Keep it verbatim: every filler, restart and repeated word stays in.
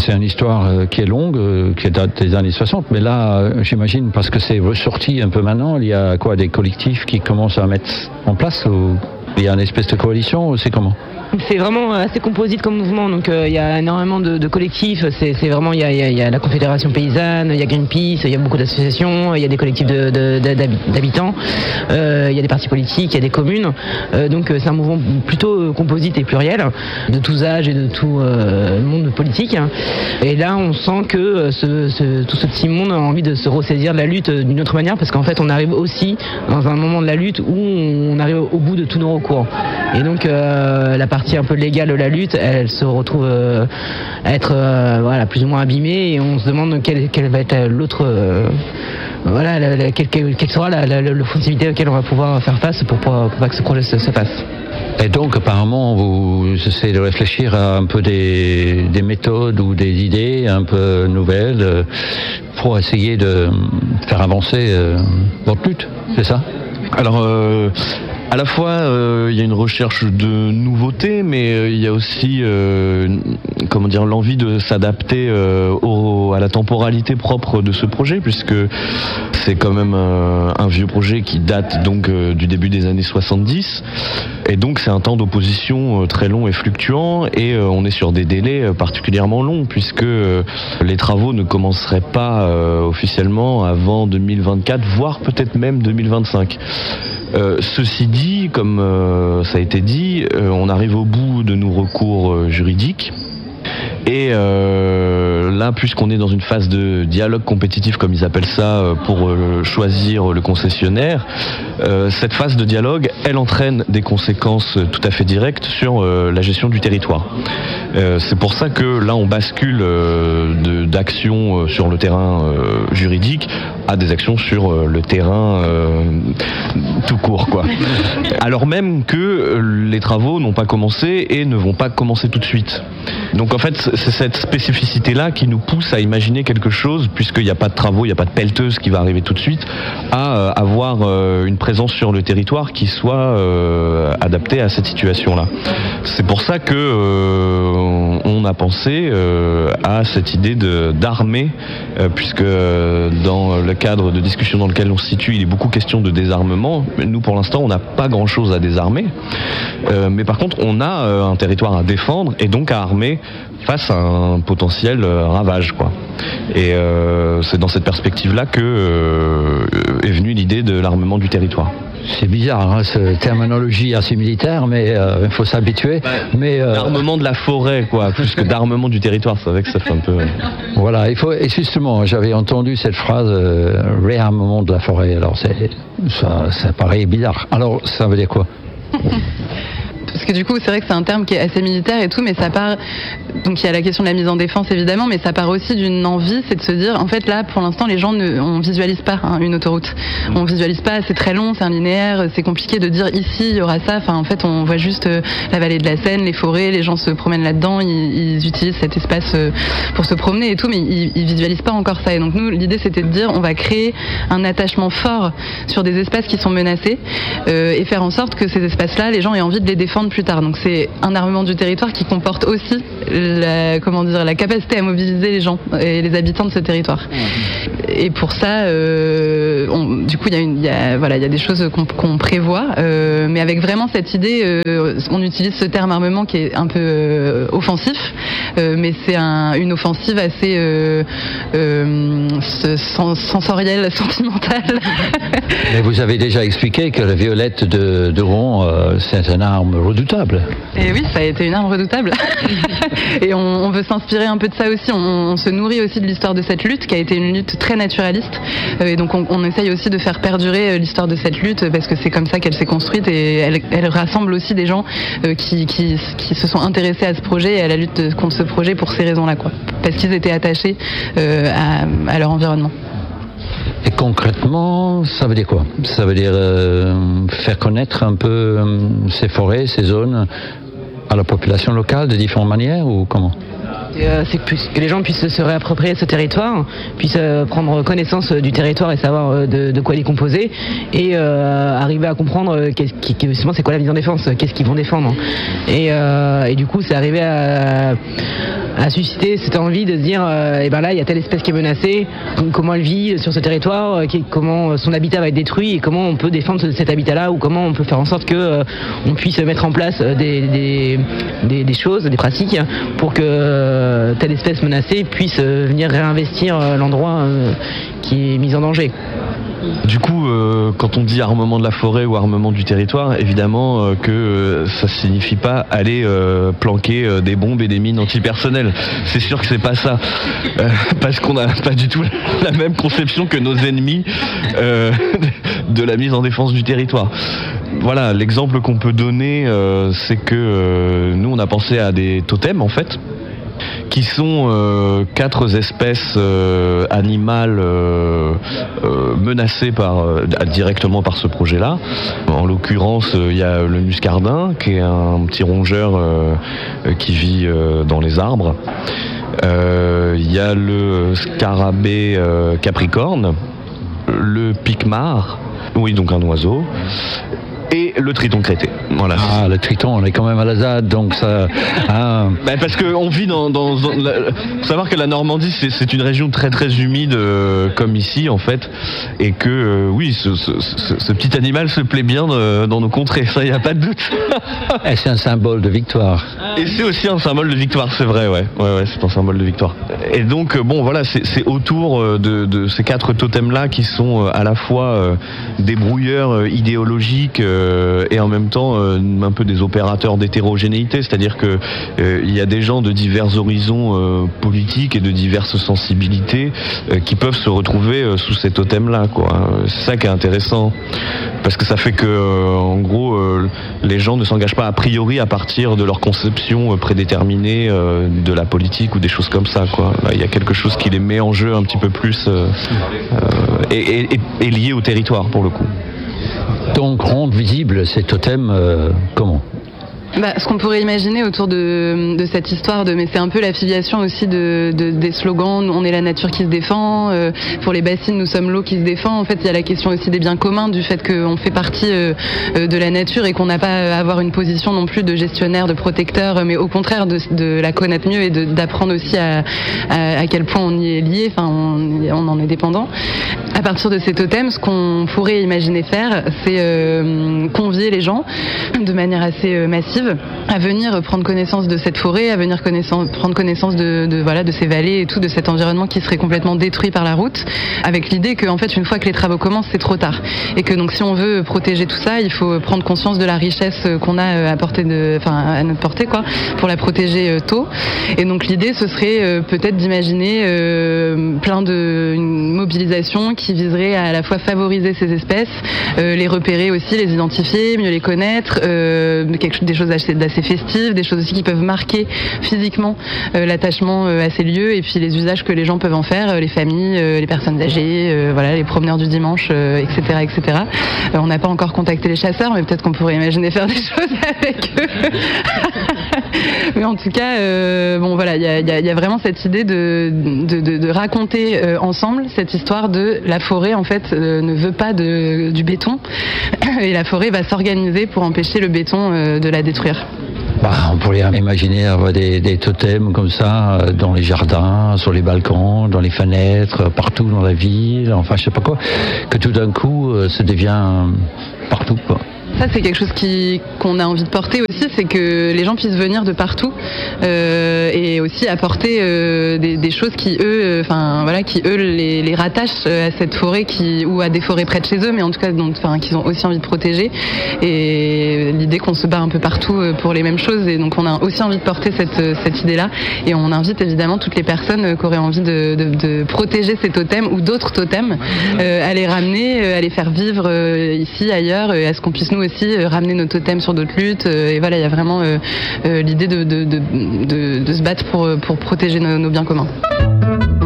c'est une histoire qui est longue, qui date des années soixante, mais là, j'imagine, parce que c'est ressorti un peu maintenant, il y a quoi, des collectifs qui commencent à mettre en place, ou il y a une espèce de coalition, ou c'est comment ? C'est vraiment assez composite comme mouvement, donc il euh, y a énormément de, de collectifs, c'est, c'est vraiment, il y a, y, a, y a la Confédération Paysanne, il y a Greenpeace, il y a beaucoup d'associations, il y a des collectifs de, de, de, d'habitants, il euh, y a des partis politiques, il y a des communes, euh, donc c'est un mouvement plutôt composite et pluriel, de tous âges et de tout euh, monde politique. Et là on sent que ce, ce, tout ce petit monde a envie de se ressaisir de la lutte d'une autre manière, parce qu'en fait on arrive aussi dans un moment de la lutte où on arrive au bout de tous nos recours. Et donc euh, la partie un peu légale de la lutte, elle se retrouve euh, à être euh, voilà, plus ou moins abîmée, et on se demande quelle, quelle va être l'autre euh, voilà, la, la, quelle, quelle sera la, la, l'offensivité à laquelle on va pouvoir faire face pour, pour, pour pas que ce projet se, se passe. Et donc apparemment vous essayez de réfléchir à un peu des, des méthodes ou des idées un peu nouvelles euh, pour essayer de faire avancer euh, votre lutte, c'est ça ? Alors euh, à la fois euh, il y a une recherche de nouveautés, mais euh, il y a aussi euh, comment dire, l'envie de s'adapter euh, au, à la temporalité propre de ce projet, puisque c'est quand même euh, un vieux projet qui date donc euh, du début des années soixante-dix, et donc c'est un temps d'opposition euh, très long et fluctuant, et euh, on est sur des délais euh, particulièrement longs, puisque euh, les travaux ne commenceraient pas euh, officiellement avant deux mille vingt-quatre, voire peut-être même deux mille vingt-cinq. Euh, ceci dit, comme euh, ça a été dit, euh, on arrive au bout de nos recours euh, juridiques. Et euh, là, puisqu'on est dans une phase de dialogue compétitif, comme ils appellent ça, pour euh, choisir le concessionnaire, euh, cette phase de dialogue, elle entraîne des conséquences tout à fait directes sur euh, la gestion du territoire. Euh, c'est pour ça que là, on bascule euh, de, d'actions sur le terrain euh, juridique à des actions sur euh, le terrain euh, tout court, quoi. Alors même que euh, les travaux n'ont pas commencé et ne vont pas commencer tout de suite. Donc en fait, c'est cette spécificité-là qui nous pousse à imaginer quelque chose, puisqu'il n'y a pas de travaux, il n'y a pas de pelleteuse qui va arriver tout de suite, à euh, avoir euh, une présence sur le territoire qui soit euh, adaptée à cette situation-là. C'est pour ça que euh, on a pensé euh, à cette idée de, d'armer, euh, puisque euh, dans le cadre de discussion dans lequel on se situe, il est beaucoup question de désarmement. Nous, pour l'instant, on n'a pas grand-chose à désarmer, euh, mais par contre, on a euh, un territoire à défendre et donc à armer face à un potentiel euh, ravage, quoi. Et euh, c'est dans cette perspective-là que euh, est venue l'idée de l'armement du territoire. C'est bizarre, hein, cette terminologie assez militaire, mais il euh, faut s'habituer. Bah, mais euh... l'armement de la forêt, quoi, plus que d'armement du territoire. C'est vrai que ça fait un peu. Voilà, il faut. Et justement, j'avais entendu cette phrase euh, réarmement de la forêt. Alors c'est ça, ça paraît bizarre. Alors ça veut dire quoi? Parce que du coup, c'est vrai que c'est un terme qui est assez militaire et tout, mais ça part. Donc il y a la question de la mise en défense évidemment, mais ça part aussi d'une envie, c'est de se dire, en fait là, pour l'instant, les gens ne, on visualise pas hein, une autoroute. On visualise pas, c'est très long, c'est un linéaire, c'est compliqué de dire ici il y aura ça. Enfin, en fait, on voit juste euh, la vallée de la Seine, les forêts, les gens se promènent là-dedans, ils, ils utilisent cet espace euh, pour se promener et tout, mais ils, ils visualisent pas encore ça. Et donc nous, l'idée, c'était de dire, on va créer un attachement fort sur des espaces qui sont menacés euh, et faire en sorte que ces espaces-là, les gens aient envie de les défendre plus tard. Donc c'est un armement du territoire qui comporte aussi la, comment dire, la capacité à mobiliser les gens et les habitants de ce territoire. Et pour ça, euh, on, du coup, il y a une, il y a, voilà, il y a des choses qu'on, qu'on prévoit, euh, mais avec vraiment cette idée, euh, on utilise ce terme armement qui est un peu euh, offensif, euh, mais c'est un, une offensive assez euh, euh, sensorielle, sentimentale. Mais vous avez déjà expliqué que la violette de, de Rouen, euh, c'est une arme redoutable. Et oui, ça a été une arme redoutable. Et on, on veut s'inspirer un peu de ça aussi. On, on se nourrit aussi de l'histoire de cette lutte, qui a été une lutte très naturaliste. Euh, et donc on, on essaye aussi de faire perdurer l'histoire de cette lutte, parce que c'est comme ça qu'elle s'est construite, et elle, elle rassemble aussi des gens euh, qui, qui, qui se sont intéressés à ce projet et à la lutte contre ce projet pour ces raisons-là, quoi. Parce qu'ils étaient attachés euh, à, à leur environnement. Et concrètement, ça veut dire quoi? Ça veut dire euh, faire connaître un peu euh, ces forêts, ces zones à la population locale de différentes manières, ou comment? Euh, c'est que, que les gens puissent se réapproprier ce territoire, puissent euh, prendre connaissance du territoire et savoir euh, de, de quoi il est composé, et euh, arriver à comprendre euh, qu'est-ce qui, justement, c'est quoi la mise en défense, qu'est-ce qu'ils vont défendre. Et, euh, et du coup, c'est arriver à, a suscité cette envie de se dire, euh, et ben là, il y a telle espèce qui est menacée, comment elle vit sur ce territoire, euh, qui, comment son habitat va être détruit et comment on peut défendre cet habitat-là ou comment on peut faire en sorte que euh, on puisse mettre en place des, des, des, des choses, des pratiques pour que euh, telle espèce menacée puisse euh, venir réinvestir euh, l'endroit euh, qui est mis en danger. Du coup, euh, quand on dit armement de la forêt ou armement du territoire, évidemment euh, que euh, ça signifie pas aller euh, planquer euh, des bombes et des mines antipersonnelles. C'est sûr que c'est pas ça, euh, parce qu'on n'a pas du tout la même conception que nos ennemis euh, de la mise en défense du territoire. Voilà, l'exemple qu'on peut donner, euh, c'est que euh, nous on a pensé à des totems en fait, qui sont euh, quatre espèces euh, animales euh, euh, menacées par, euh, directement par ce projet-là. En l'occurrence, il euh, y a le muscardin, qui est un petit rongeur euh, qui vit euh, dans les arbres. Il euh, y a le scarabée euh, capricorne, le picmar, oui donc un oiseau, et le triton crété. Voilà. Ah, le triton, on est quand même à la Z A D, donc ça... Hein. Bah parce qu'on vit dans... dans, dans la, faut savoir que la Normandie, c'est, c'est une région très très humide, euh, comme ici, en fait, et que, euh, oui, ce, ce, ce, ce petit animal se plaît bien euh, dans nos contrées, ça, il n'y a pas de doute. Et c'est un symbole de victoire. Et c'est aussi un symbole de victoire, c'est vrai, ouais. Ouais, ouais, c'est un symbole de victoire. Et donc, euh, bon, voilà, c'est, c'est autour de, de ces quatre totems-là qui sont euh, à la fois euh, des brouilleurs euh, idéologiques, euh, et en même temps euh, un peu des opérateurs d'hétérogénéité, c'est-à-dire que euh, il y a des gens de divers horizons euh, politiques et de diverses sensibilités euh, qui peuvent se retrouver euh, sous ces totems-là, quoi. C'est ça qui est intéressant, parce que ça fait que euh, en gros euh, les gens ne s'engagent pas a priori à partir de leur conception euh, prédéterminée euh, de la politique ou des choses comme ça, quoi. Là, il y a quelque chose qui les met en jeu un petit peu plus euh, euh, et, et, et lié au territoire pour le coup. Donc rendre visible ces totems, euh, comment ? Bah, ce qu'on pourrait imaginer autour de, de cette histoire de, mais c'est un peu l'affiliation aussi de, de, des slogans, on est la nature qui se défend, euh, pour les bassines nous sommes l'eau qui se défend. En fait, il y a la question aussi des biens communs, du fait qu'on fait partie euh, de la nature et qu'on n'a pas à avoir une position non plus de gestionnaire, de protecteur, mais au contraire de, de la connaître mieux et de, d'apprendre aussi à, à, à quel point on y est lié, enfin on, on en est dépendant. À partir de ces totems, ce qu'on pourrait imaginer faire, c'est euh, convier les gens de manière assez euh, massive à venir prendre connaissance de cette forêt, à venir connaissance, prendre connaissance de, de, voilà, de ces vallées et tout, de cet environnement qui serait complètement détruit par la route, avec l'idée qu'en fait, une fois que les travaux commencent, c'est trop tard. Et que donc, si on veut protéger tout ça, il faut prendre conscience de la richesse qu'on a à portée de, enfin, à notre portée, quoi, pour la protéger tôt. Et donc, l'idée, ce serait peut-être d'imaginer euh, plein de, une mobilisation qui viserait à, à la fois favoriser ces espèces, euh, les repérer aussi, les identifier, mieux les connaître, euh, quelque, des choses d'assez festives, des choses aussi qui peuvent marquer physiquement euh, l'attachement euh, à ces lieux et puis les usages que les gens peuvent en faire, euh, les familles, euh, les personnes âgées, euh, voilà, les promeneurs du dimanche, euh, et cetera, et cetera. Euh, on n'a pas encore contacté les chasseurs, mais peut-être qu'on pourrait imaginer faire des choses avec eux. Mais en tout cas, euh, bon voilà, il y a, y, a, y a vraiment cette idée de, de, de, de raconter euh, ensemble cette histoire de la forêt en fait euh, ne veut pas de, du béton et la forêt va s'organiser pour empêcher le béton euh, de la détruire. Bah, on pourrait imaginer avoir des, des totems comme ça dans les jardins, sur les balcons, dans les fenêtres, partout dans la ville, enfin je sais pas quoi, que tout d'un coup ça devient partout, quoi. Ça, c'est quelque chose qui, qu'on a envie de porter aussi, c'est que les gens puissent venir de partout euh, et aussi apporter euh, des, des choses qui, eux, enfin euh, voilà, qui eux les, les rattachent à cette forêt qui, ou à des forêts près de chez eux, mais en tout cas, donc, enfin, qu'ils ont aussi envie de protéger. Et l'idée qu'on se bat un peu partout pour les mêmes choses, et donc on a aussi envie de porter cette, cette idée-là. Et on invite évidemment toutes les personnes qui auraient envie de, de, de protéger ces totems ou d'autres totems, euh, à les ramener, à les faire vivre euh, ici, ailleurs, à ce qu'on puisse nous aussi euh, ramener nos totems sur d'autres luttes. Euh, et voilà, il y a vraiment euh, euh, l'idée de, de, de, de, de se battre pour, pour protéger nos, nos biens communs.